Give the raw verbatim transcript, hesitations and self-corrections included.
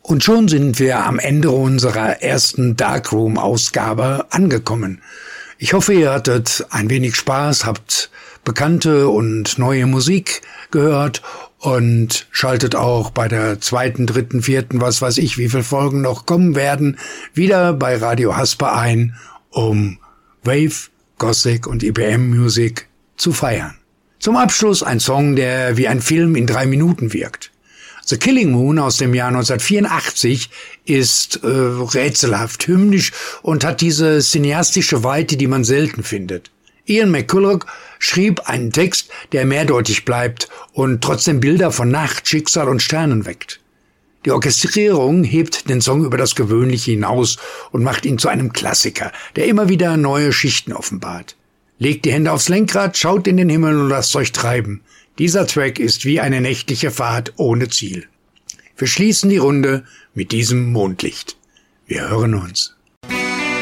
Und schon sind wir am Ende unserer ersten Darkroom-Ausgabe angekommen. Ich hoffe, ihr hattet ein wenig Spaß, habt bekannte und neue Musik gehört und schaltet auch bei der zweiten, dritten, vierten, was weiß ich, wie viele Folgen noch kommen werden, wieder bei Radio Hasper ein, um Wave, Gothic und I B M-Musik zu feiern. Zum Abschluss ein Song, der wie ein Film in drei Minuten wirkt. The Killing Moon aus dem Jahr neunzehnhundertvierundachtzig ist äh, rätselhaft, hymnisch und hat diese cineastische Weite, die man selten findet. Ian McCulloch schrieb einen Text, der mehrdeutig bleibt und trotzdem Bilder von Nacht, Schicksal und Sternen weckt. Die Orchestrierung hebt den Song über das Gewöhnliche hinaus und macht ihn zu einem Klassiker, der immer wieder neue Schichten offenbart. Legt die Hände aufs Lenkrad, schaut in den Himmel und lasst euch treiben. Dieser Track ist wie eine nächtliche Fahrt ohne Ziel. Wir schließen die Runde mit diesem Mondlicht. Wir hören uns.